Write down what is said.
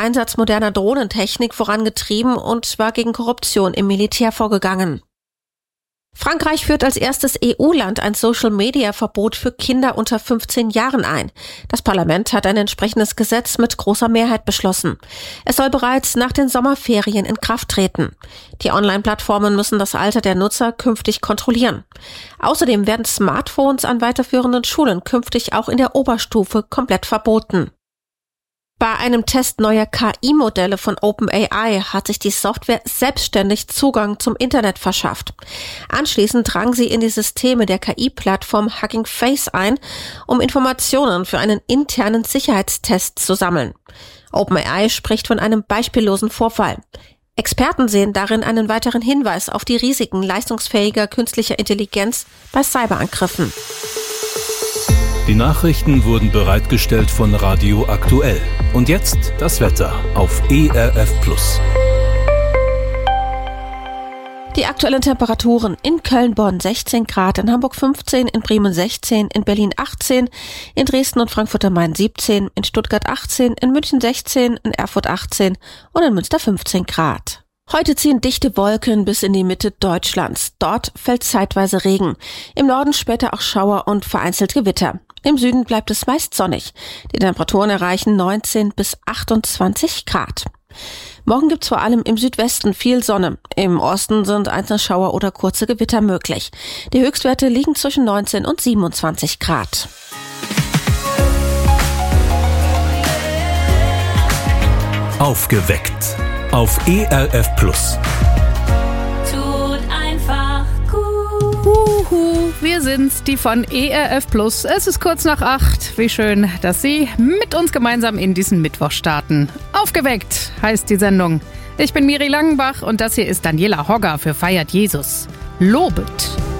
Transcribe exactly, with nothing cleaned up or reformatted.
Einsatz moderner Drohnentechnik vorangetrieben und war gegen Korruption im Militär vorgegangen. Frankreich führt als erstes E U-Land ein Social-Media-Verbot für Kinder unter fünfzehn Jahren ein. Das Parlament hat ein entsprechendes Gesetz mit großer Mehrheit beschlossen. Es soll bereits nach den Sommerferien in Kraft treten. Die Online-Plattformen müssen das Alter der Nutzer künftig kontrollieren. Außerdem werden Smartphones an weiterführenden Schulen künftig auch in der Oberstufe komplett verboten. Bei einem Test neuer K I-Modelle von OpenAI hat sich die Software selbstständig Zugang zum Internet verschafft. Anschließend drang sie in die Systeme der K I-Plattform Hugging Face ein, um Informationen für einen internen Sicherheitstest zu sammeln. OpenAI spricht von einem beispiellosen Vorfall. Experten sehen darin einen weiteren Hinweis auf die Risiken leistungsfähiger künstlicher Intelligenz bei Cyberangriffen. Die Nachrichten wurden bereitgestellt von Radio Aktuell. Und jetzt das Wetter auf E R F Plus. Die aktuellen Temperaturen: in Köln-Bonn sechzehn Grad, in Hamburg fünfzehn, in Bremen sechzehn, in Berlin achtzehn, in Dresden und Frankfurt am Main siebzehn, in Stuttgart achtzehn, in München sechzehn, in Erfurt achtzehn und in Münster fünfzehn Grad. Heute ziehen dichte Wolken bis in die Mitte Deutschlands. Dort fällt zeitweise Regen. Im Norden später auch Schauer und vereinzelt Gewitter. Im Süden bleibt es meist sonnig. Die Temperaturen erreichen neunzehn bis achtundzwanzig Grad. Morgen gibt's vor allem im Südwesten viel Sonne. Im Osten sind einzelne Schauer oder kurze Gewitter möglich. Die Höchstwerte liegen zwischen neunzehn und siebenundzwanzig Grad. Aufgeweckt auf E R F Plus. Tut einfach gut. Huhu, wir sind's, die von E R F Plus. Es ist kurz nach acht. Wie schön, dass Sie mit uns gemeinsam in diesen Mittwoch starten. Aufgeweckt heißt die Sendung. Ich bin Miri Langenbach und das hier ist Daniela Hogger für Feiert Jesus. Lobet.